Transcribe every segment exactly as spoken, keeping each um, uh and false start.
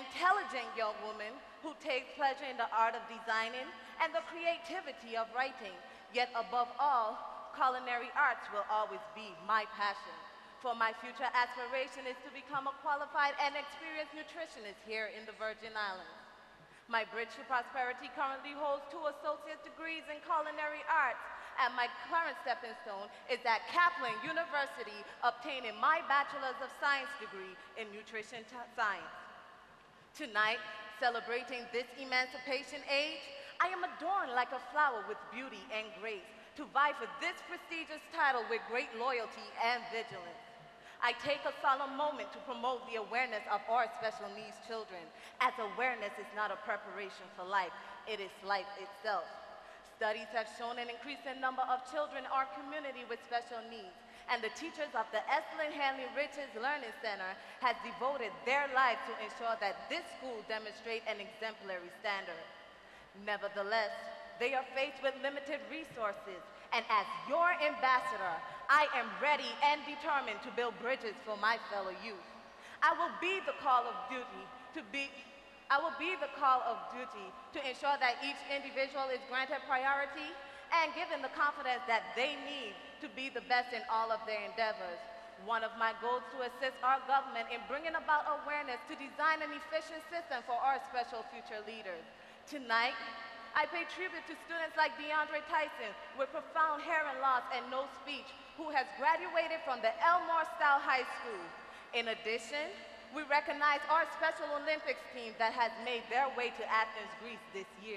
intelligent young woman who takes pleasure in the art of designing and the creativity of writing. Yet above all, culinary arts will always be my passion. For my future aspiration is to become a qualified and experienced nutritionist here in the Virgin Islands. My bridge to prosperity currently holds two associate degrees in culinary arts, and my current stepping stone is at Kaplan University, obtaining my Bachelor's of Science degree in nutrition science. Tonight, celebrating this emancipation age, I am adorned like a flower with beauty and grace to vie for this prestigious title with great loyalty and vigilance. I take a solemn moment to promote the awareness of our special needs children, as awareness is not a preparation for life, it is life itself. Studies have shown an increasing number of children in our community with special needs, and the teachers of the Estlin Hanley Riches Learning Center has devoted their lives to ensure that this school demonstrates an exemplary standard. Nevertheless, they are faced with limited resources, and as your ambassador, I am ready and determined to build bridges for my fellow youth. I will be the call of duty to be I will be the call of duty to ensure that each individual is granted priority and given the confidence that they need to be the best in all of their endeavors. One of my goals to assist our government in bringing about awareness to design an efficient system for our special future leaders. Tonight, I pay tribute to students like DeAndre Tyson with profound hearing loss and no speech, who has graduated from the Elmore Style High School. In addition, we recognize our Special Olympics team that has made their way to Athens, Greece this year.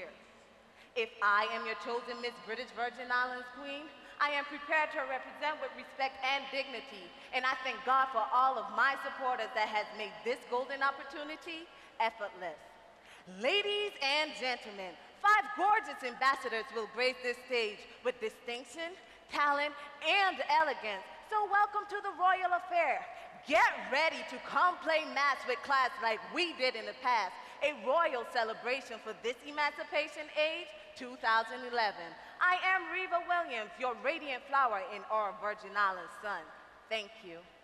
If I am your chosen Miss British Virgin Islands Queen, I am prepared to represent with respect and dignity, and I thank God for all of my supporters that has made this golden opportunity effortless. Ladies and gentlemen, five gorgeous ambassadors will grace this stage with distinction, talent, and elegance. So welcome to the royal affair. Get ready to come play mass with class like we did in the past. A royal celebration for this Emancipation Age two thousand eleven. I am Reva Williams, your radiant flower in our Virgin Islands sun. Thank you.